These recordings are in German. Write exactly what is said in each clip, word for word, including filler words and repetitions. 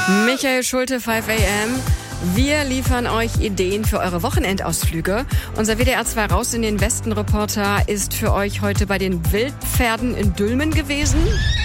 Michael Schulte, fünf a m. Wir liefern euch Ideen für eure Wochenendausflüge. Unser W D R zwei Raus in den Westen-Reporter ist für euch heute bei den Wildpferden in Dülmen gewesen.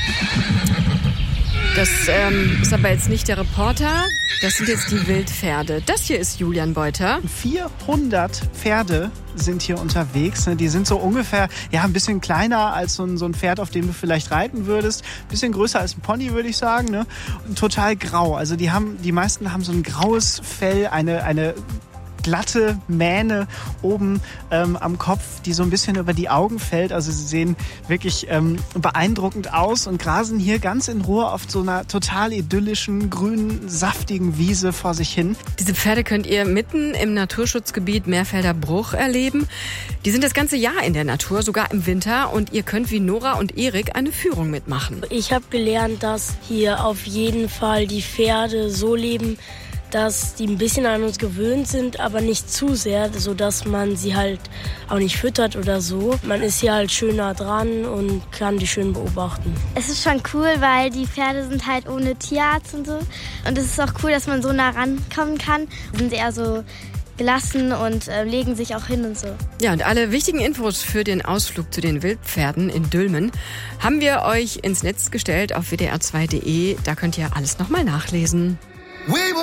Das ähm, ist aber jetzt nicht der Reporter, das sind jetzt die Wildpferde. Das hier ist Julian Beuter. vierhundert Pferde sind hier unterwegs. Die sind so ungefähr ja, ein bisschen kleiner als so ein, so ein Pferd, auf dem du vielleicht reiten würdest. Ein bisschen größer als ein Pony, würde ich sagen. Ne? Und total grau. Also die, haben, die meisten haben so ein graues Fell, eine... eine glatte Mähne oben ähm, am Kopf, die so ein bisschen über die Augen fällt. Also sie sehen wirklich ähm, beeindruckend aus und grasen hier ganz in Ruhe auf so einer total idyllischen, grünen, saftigen Wiese vor sich hin. Diese Pferde könnt ihr mitten im Naturschutzgebiet Meerfelder Bruch erleben. Die sind das ganze Jahr in der Natur, sogar im Winter. Und ihr könnt wie Nora und Erik eine Führung mitmachen. Ich habe gelernt, dass hier auf jeden Fall die Pferde so leben, dass die ein bisschen an uns gewöhnt sind, aber nicht zu sehr, sodass man sie halt auch nicht füttert oder so. Man ist hier halt schön nah dran und kann die schön beobachten. Es ist schon cool, weil die Pferde sind halt ohne Tierarzt und so. Und es ist auch cool, dass man so nah rankommen kann. Die sind eher so gelassen und äh, legen sich auch hin und so. Ja, und alle wichtigen Infos für den Ausflug zu den Wildpferden in Dülmen haben wir euch ins Netz gestellt auf w d r zwei punkt d e. Da könnt ihr alles nochmal nachlesen.